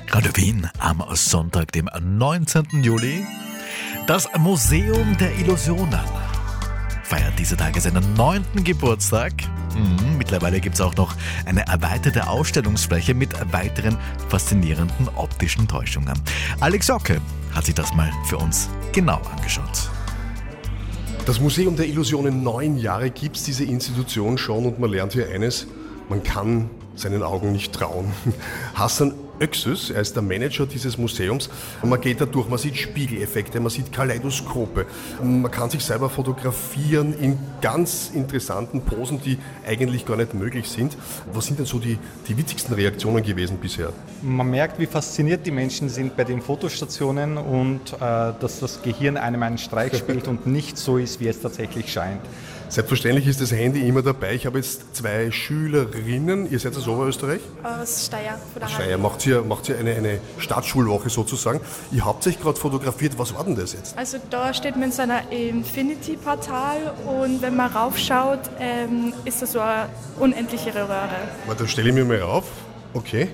Radio Wien am Sonntag, dem 19. Juli. Das Museum der Illusionen feiert diese Tage seinen 9. Geburtstag. Mittlerweile gibt es auch noch eine erweiterte Ausstellungsfläche mit weiteren faszinierenden optischen Täuschungen. Alex Jocke hat sich das mal für uns genau angeschaut. Das Museum der Illusionen, 9 Jahre gibt es diese Institution schon und man lernt hier eines, man kann seinen Augen nicht trauen. Hassan Öksüz, er ist der Manager dieses Museums. Man geht da durch, man sieht Spiegeleffekte, man sieht Kaleidoskope, man kann sich selber fotografieren in ganz interessanten Posen, die eigentlich gar nicht möglich sind. Was sind denn so die witzigsten Reaktionen gewesen bisher? Man merkt, wie fasziniert die Menschen sind bei den Fotostationen und dass das Gehirn einem einen Streich spielt und nicht so ist, wie es tatsächlich scheint. Selbstverständlich ist das Handy immer dabei. Ich habe jetzt 2 Schülerinnen. Ihr seid aus Oberösterreich? Aus Steyr. Aus Steyr. Macht ihr eine Stadtschulwoche sozusagen. Ihr habt euch gerade fotografiert. Was war denn das jetzt? Also da steht man in so einer Infinity-Portal und wenn man raufschaut, ist das so eine unendliche Röhre. Da stelle ich mir mal rauf. Okay.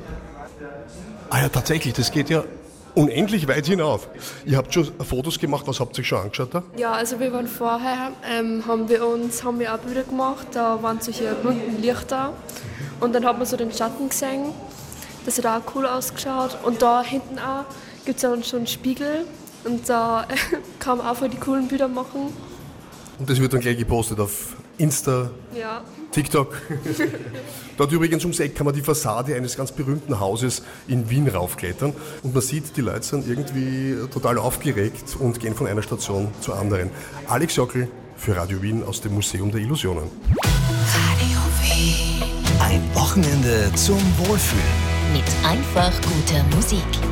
Ah ja, tatsächlich, das geht ja unendlich weit hinauf. Ihr habt schon Fotos gemacht, was habt ihr schon angeschaut da? Ja, also wir waren vorher, haben wir auch Bilder gemacht, da waren solche bunten Lichter und dann hat man so den Schatten gesehen, das hat auch cool ausgeschaut und da hinten auch gibt es dann schon einen Spiegel und da kann man auch voll die coolen Bilder machen. Und das wird dann gleich gepostet auf Insta, ja. TikTok. Dort übrigens ums Eck kann man die Fassade eines ganz berühmten Hauses in Wien raufklettern und man sieht, die Leute sind irgendwie total aufgeregt und gehen von einer Station zur anderen. Alex Jocke für Radio Wien aus dem Museum der Illusionen. Radio Wien. Ein Wochenende zum Wohlfühlen. Mit einfach guter Musik.